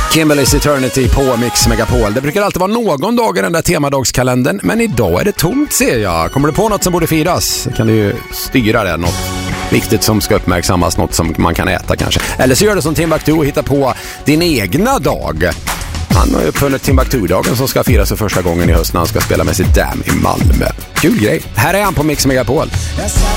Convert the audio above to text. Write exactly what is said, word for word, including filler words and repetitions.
Kimberly's Eternity på Mix Megapol. Det brukar alltid vara någon dag i den där temadagskalendern, men idag är det tomt, ser jag. Kommer du på något som borde firas kan du ju styra det, något viktigt som ska uppmärksammas, något som man kan äta kanske. Eller så gör det som Timbuktu och hittar på din egna dag. Han har ju uppfunnit Timbuktu-dagen som ska firas för första gången i höst när han ska spela med sitt Damn i Malmö. Kul grej. Här är han på Mix Megapol.